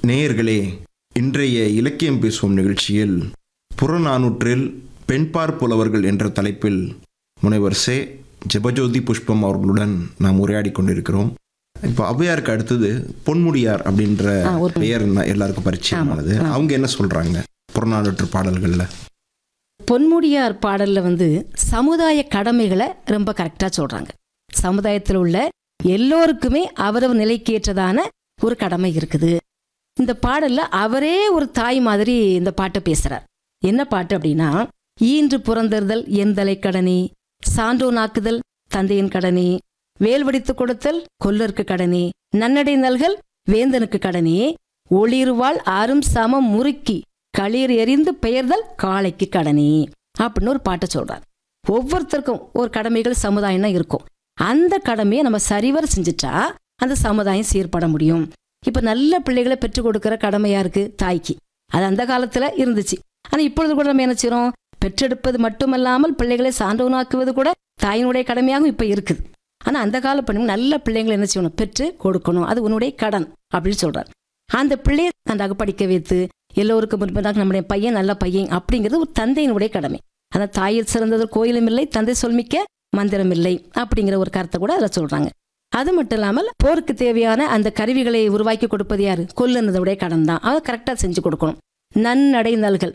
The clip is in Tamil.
நேயர்களே, இன்றைய இலக்கியம் பேசுவோம் நிகழ்ச்சியில் புறநானூற்றில் பெண்பார் புலவர்கள் என்ற தலைப்பில் முனைவர் சே. ஜெபஜோதி புஷ்பம் அவர்களுடன் நாம் உரையாடி கொண்டிருக்கிறோம். இப்போ ஔவையாருக்கு அடுத்தது பொன்முடியார் அப்படின்ற பெயர் எல்லாருக்கும் பரிச்சயமானது. அவங்க என்ன சொல்றாங்க புறநானூற்று பாடல்கள்ல? பொன்முடியார் பாடல்ல சமுதாய கடமைகளை ரொம்ப கரெக்டா சொல்றாங்க. சமுதாயத்தில் உள்ள எல்லோருக்குமே அவரவர் நிலைக்கேற்றதான ஒரு கடமை இருக்குது. இந்த பாடல்ல அவரே ஒரு தாய் மாதிரி இந்த பாட்டை பேசுறார். என்ன பாட்டு அப்படின்னா, ஈன்று புறந்தறுதல் எந்தலை கடனி, சான்றோனாக்குதல் தந்தையின் கடனி, வேல்வடித்து கொடுத்தல் கொல்லருக்கு கடனி, நன்னடை நல்கல் வேந்தனுக்கு கடனி, ஒளிர்வாள் ஆறும் சமம் முறுக்கி களிர் எறிந்து பெயர்தல் காளைக்கு கடனி அப்படின்னு ஒரு பாட்டை சொல்றார். ஒவ்வொருத்தருக்கும் ஒரு கடமைகள் சமுதாயம்னா இருக்கும். அந்த கடமையை நம்ம சரிவர செஞ்சுட்டா அந்த சமுதாயம் சீர்பட முடியும். இப்ப நல்ல பிள்ளைகளை பெற்றுக் கொடுக்கிற கடமையா இருக்கு தாய்க்கு. அது அந்த காலத்துல இருந்துச்சு. ஆனா இப்பொழுது கூட நம்ம என்ன செய்யறோம்? பெற்றெடுப்பது மட்டுமல்லாமல் பிள்ளைகளை சான்றோனாக்குவது கூட தாயினுடைய கடமையாகவும் இப்ப இருக்குது. ஆனா அந்த கால பெண்கள் நல்ல பிள்ளைங்களை என்ன செய்யணும்? பெற்று கொடுக்கணும். அது உன்னுடைய கடன் அப்படின்னு சொல்றாரு. அந்த பிள்ளையை நன்றாக படிக்க வைத்து எல்லோருக்கும் முன்பதாக நம்முடைய பையன் நல்ல பையன் அப்படிங்கிறது ஒரு தந்தையினுடைய கடமை. அந்த தாயில் சிறந்தது கோயிலும் இல்லை, தந்தை சொல்மிக்க மந்திரம் இல்லை அப்படிங்கிற ஒரு கருத்தை கூட அதில் சொல்றாங்க. அது மட்டும் இல்லாமல் போருக்கு தேவையான அந்த கருவிகளை உருவாக்கி கொடுப்பது யாரு? கொல்லுனதுடைய கடன் தான். அதை கரெக்டா செஞ்சு கொடுக்கணும். நன்னடை நல்கல்